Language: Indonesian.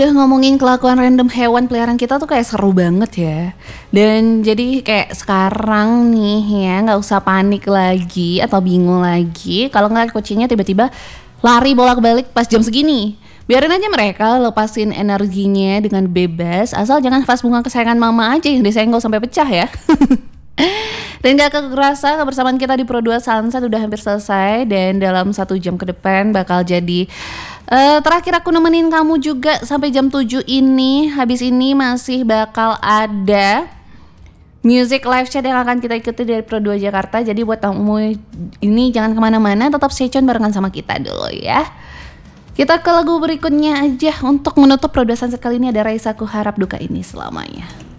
Udah ngomongin kelakuan random hewan peliharaan kita tuh kayak seru banget ya. Dan jadi kayak sekarang nih ya nggak usah panik lagi atau bingung lagi kalau ngeliat kucingnya tiba-tiba lari bolak-balik pas jam segini. Biarin aja mereka lepasin energinya dengan bebas, asal jangan vas bunga kesayangan mama aja yang disenggol sampai pecah ya. Dan gak kerasa kebersamaan kita di Pro 2 Sunset udah hampir selesai. Dan dalam 1 jam ke depan bakal jadi terakhir aku nemenin kamu juga sampai jam 7 ini. Habis ini masih bakal ada music live chat yang akan kita ikuti dari Pro 2 Jakarta. Jadi buat kamu ini jangan kemana-mana, tetap stay tune barengan sama kita dulu ya. Kita ke lagu berikutnya aja. Untuk menutup Pro 2 Sunset kali ini ada Raisa Ku Harap Duka Ini Selamanya.